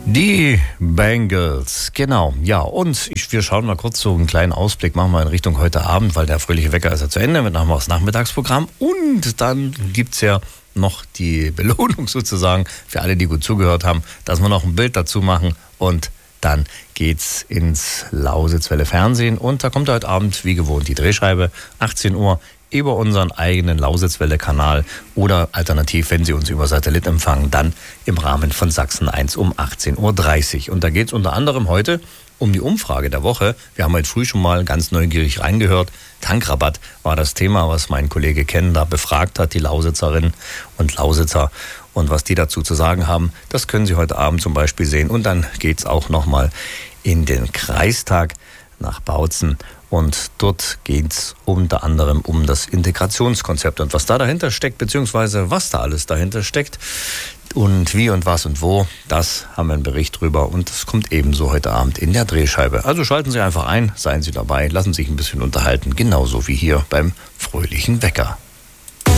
Die Bengals, genau. Ja, und wir schauen mal kurz so einen kleinen Ausblick, machen wir in Richtung heute Abend, weil der fröhliche Wecker ist ja zu Ende, dann haben wir das Nachmittagsprogramm und dann gibt's ja noch die Belohnung sozusagen für alle, die gut zugehört haben, dass wir noch ein Bild dazu machen und dann geht's ins Lausitzwelle Fernsehen und da kommt heute Abend wie gewohnt die Drehscheibe, 18 Uhr, über unseren eigenen Lausitzwelle-Kanal oder alternativ, wenn Sie uns über Satellit empfangen, dann im Rahmen von Sachsen 1 um 18.30 Uhr. Und da geht es unter anderem heute um die Umfrage der Woche. Wir haben heute früh schon mal ganz neugierig reingehört. Tankrabatt war das Thema, was mein Kollege Ken da befragt hat, die Lausitzerinnen und Lausitzer. Und was die dazu zu sagen haben, das können Sie heute Abend zum Beispiel sehen. Und dann geht es auch nochmal in den Kreistag nach Bautzen. Und dort geht es unter anderem um das Integrationskonzept und was da dahinter steckt, beziehungsweise was da alles dahinter steckt und wie und was und wo, das haben wir einen Bericht drüber und das kommt ebenso heute Abend in der Drehscheibe. Also schalten Sie einfach ein, seien Sie dabei, lassen Sie sich ein bisschen unterhalten, genauso wie hier beim fröhlichen Wecker.